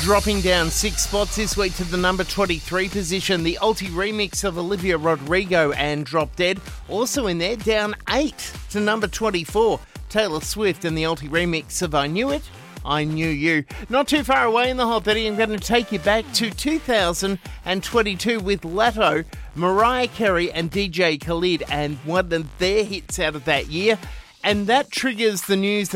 Dropping down 6 spots this week to the number 23 position, the Alti remix of Olivia Rodrigo and Drop Dead. Also in there, down 8 to number 24, Taylor Swift and the Alti remix of I Knew It, I Knew You. Not too far away in the Hot 30, I'm going to take you back to 2022 with Latto, Mariah Carey and DJ Khalid, and one of their hits out of that year. And that triggers the news that